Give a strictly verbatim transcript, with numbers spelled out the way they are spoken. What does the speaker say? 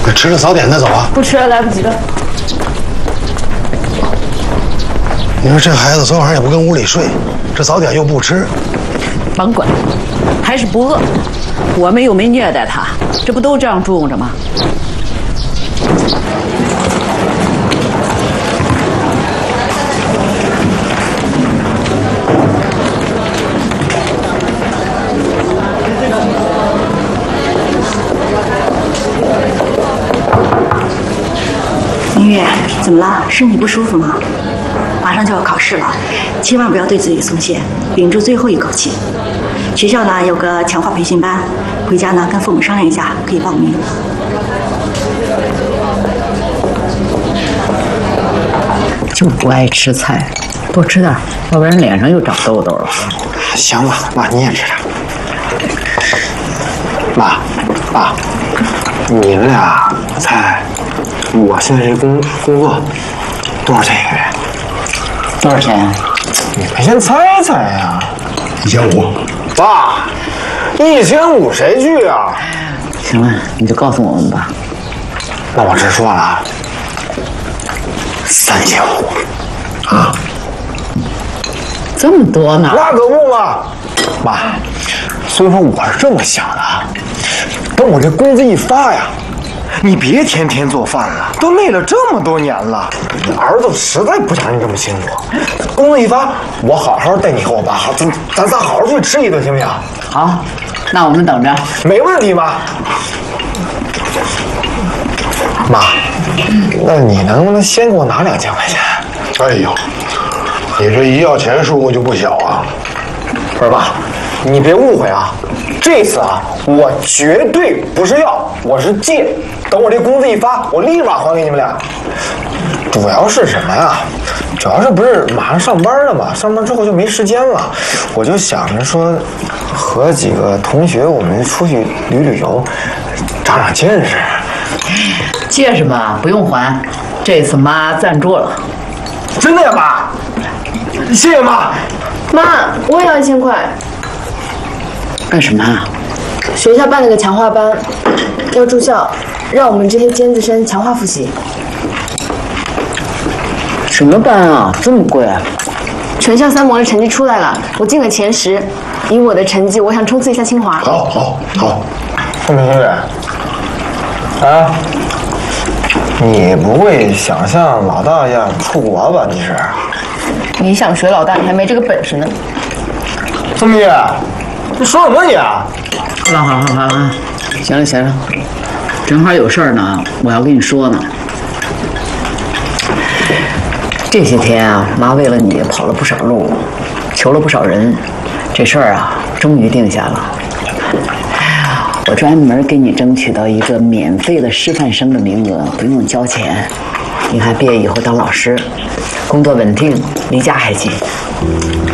吃个早点再走啊！ 不吃了，来不及了。 你说这孩子昨晚上也不跟屋里睡，这早点又不吃， 甭管，还是不饿。我们又没虐待他，这不都这样住着吗？ 明月，怎么了？身体不舒服吗？马上就要考试了，千万不要对自己松懈，屏住最后一口气。学校呢有个强化培训班，回家呢跟父母商量一下，可以报名。 就不爱吃菜，多吃点，要不然脸上又长痘痘了。 行吧，妈你也吃点。妈，爸，你们俩猜，我现在这工工作多少钱一个月？ 多少钱？ 你们先猜猜呀。 一千五。 爸，一千五谁去啊？ 行了，你就告诉我们吧。 那我直说了啊，三千五。 啊？ 这么多呢？ 那可不嘛，妈。所以说我是这么想的啊，等我这工资一发呀，你别天天做饭了，都累了这么多年了，儿子实在不想你这么辛苦。工资一发，我好好带你和我爸，好，咱咱仨好好出去吃一顿，行不行？ 好，那我们等着。 没问题，妈。妈，那你能不能先给我拿两千块钱？ 哎呦，你这一要钱数目就不小啊！ 不是爸，你别误会啊，这次啊，我绝对不是要，我是借。等我这工资一发，我立马还给你们俩。主要是什么呀？主要是不是马上上班了嘛？上班之后就没时间了，我就想着说，和几个同学我们出去旅旅游，长长见识。 借什么？不用还，这次妈赞助了。 真的呀，妈？谢谢妈。 妈，我也要一千块。 干什么啊？ 学校办了个强化班，要住校，让我们这些尖子生强化复习。 什么班啊？这么贵啊？ 全校三模的成绩出来了，我进了前十。以我的成绩，我想冲刺一下清华。 好，好，好。 宋明月，啊，你不会想像老大一样出国吧？你是？ 你想学老大，你还没这个本事呢。 宋明月，你说什么你啊？ 好好好好好，行了行了，正好有事儿呢，我要跟你说呢。这些天啊，妈为了你跑了不少路，求了不少人，这事儿啊，终于定下了。我专门给你争取到一个免费的师范生的名额，不用交钱。你看毕业以后当老师，工作稳定，离家还近。